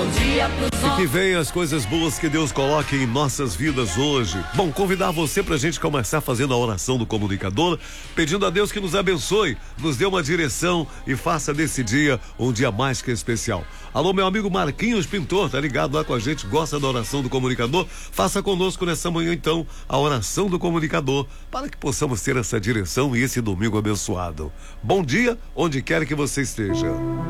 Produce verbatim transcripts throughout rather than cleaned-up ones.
E que venham as coisas boas que Deus coloque em nossas vidas hoje. Bom, convidar você pra gente começar fazendo a oração do comunicador, pedindo a Deus que nos abençoe, nos dê uma direção e faça desse dia um dia mais que especial. Alô, meu amigo Marquinhos Pintor, tá ligado lá com a gente, gosta da oração do comunicador? Faça conosco nessa manhã então a oração do comunicador, para que possamos ter essa direção e esse domingo abençoado. Bom dia, onde quer que você esteja.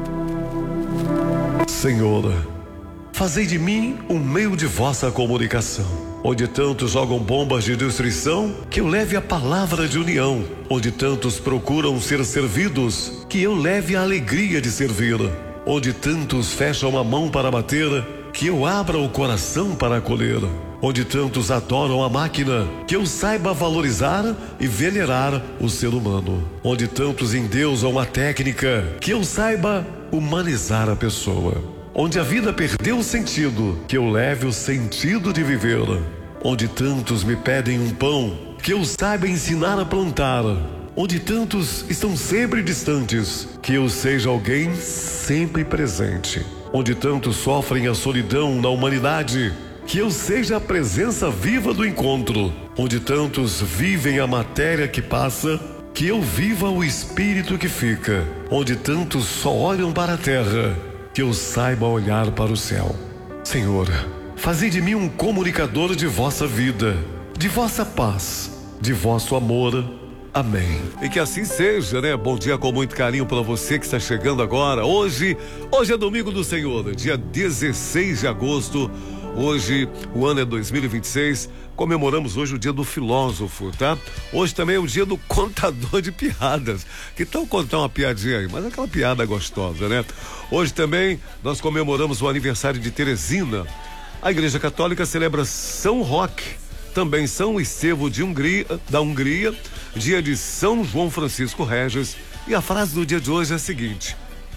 Senhor, fazei de mim um meio de vossa comunicação, onde tantos jogam bombas de destruição, que eu leve a palavra de união, onde tantos procuram ser servidos, que eu leve a alegria de servir, onde tantos fecham a mão para bater, que eu abra o coração para acolher, onde tantos adoram a máquina, que eu saiba valorizar e venerar o ser humano, onde tantos endeusam a técnica, que eu saiba humanizar a pessoa, onde a vida perdeu o sentido, que eu leve o sentido de viver, onde tantos me pedem um pão, que eu saiba ensinar a plantar, onde tantos estão sempre distantes, que eu seja alguém sempre presente, onde tantos sofrem a solidão na humanidade, que eu seja a presença viva do encontro, onde tantos vivem a matéria que passa, que eu viva o espírito que fica, onde tantos só olham para a terra, que eu saiba olhar para o céu. Senhor, fazei de mim um comunicador de vossa vida, de vossa paz, de vosso amor. Amém. E que assim seja, né? Bom dia com muito carinho para você que está chegando agora. Hoje, hoje é domingo do Senhor, dia dezesseis de agosto. Hoje, o ano é dois mil e vinte e seis, comemoramos hoje o dia do filósofo, tá? Hoje também é o dia do contador de piadas. Que tal contar uma piadinha aí? Mas aquela piada gostosa, né? Hoje também nós comemoramos o aniversário de Teresina. A Igreja Católica celebra São Roque, também São Estevão de Hungria, da Hungria, dia de São João Francisco Regis. E a frase do dia de hoje é a seguinte: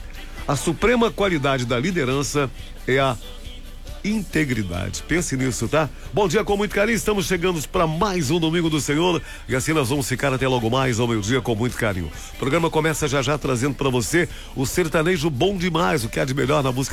a suprema qualidade da liderança é a integridade. Pense nisso, tá? Bom dia com muito carinho, estamos chegando para mais um Domingo do Senhor e assim nós vamos ficar até logo mais ao meio-dia com muito carinho. O programa começa já já trazendo para você o sertanejo bom demais, o que há de melhor na música